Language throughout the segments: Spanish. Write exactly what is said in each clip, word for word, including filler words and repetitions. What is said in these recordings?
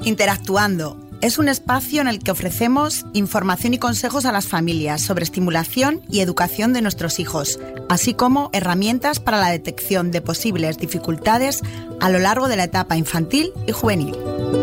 Interactuando es un espacio en el que ofrecemos información y consejos a las familias sobre estimulación y educación de nuestros hijos, así como herramientas para la detección de posibles dificultades a lo largo de la etapa infantil y juvenil.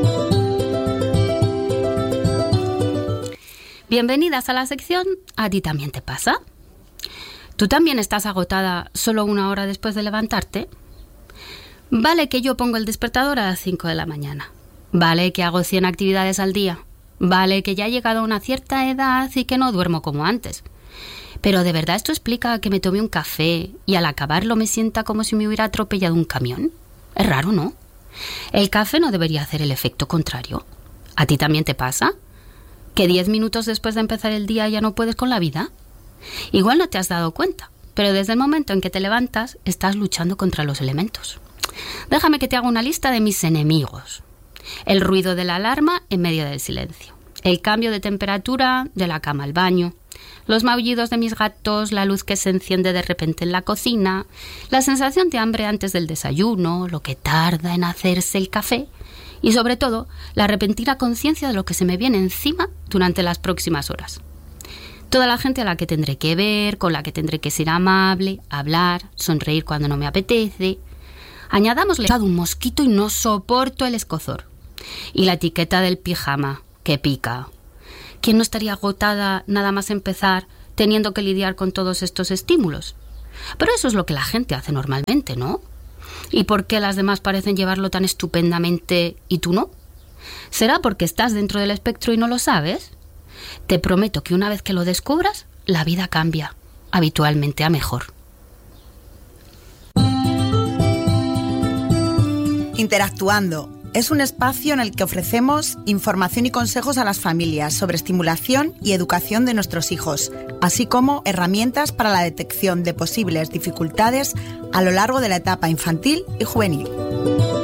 Bienvenidas a la sección ¿A ti también te pasa? ¿Tú también estás agotada solo una hora después de levantarte? Vale que yo pongo el despertador a las cinco de la mañana. Vale que hago cien actividades al día. Vale que ya he llegado a una cierta edad y que no duermo como antes. Pero ¿de verdad esto explica que me tome un café y al acabarlo me sienta como si me hubiera atropellado un camión? Es raro, ¿no? El café no debería hacer el efecto contrario. ¿A ti también te pasa? ¿Que diez minutos después de empezar el día ya no puedes con la vida? Igual no te has dado cuenta, pero desde el momento en que te levantas estás luchando contra los elementos. Déjame que te haga una lista de mis enemigos. El ruido de la alarma en medio del silencio. El cambio de temperatura de la cama al baño. Los maullidos de mis gatos, la luz que se enciende de repente en la cocina. La sensación de hambre antes del desayuno, lo que tarda en hacerse el café. Y sobre todo, la repentina conciencia de lo que se me viene encima durante las próximas horas. Toda la gente a la que tendré que ver, con la que tendré que ser amable, hablar, sonreír cuando no me apetece. Añadámosle un mosquito y no soporto el escozor. Y la etiqueta del pijama, que pica. ¿Quién no estaría agotada nada más empezar teniendo que lidiar con todos estos estímulos? Pero eso es lo que la gente hace normalmente, ¿no? ¿Y por qué las demás parecen llevarlo tan estupendamente y tú no? ¿Será porque estás dentro del espectro y no lo sabes? Te prometo que una vez que lo descubras, la vida cambia, habitualmente a mejor. Interactuando es un espacio en el que ofrecemos información y consejos a las familias sobre estimulación y educación de nuestros hijos, así como herramientas para la detección de posibles dificultades a lo largo de la etapa infantil y juvenil.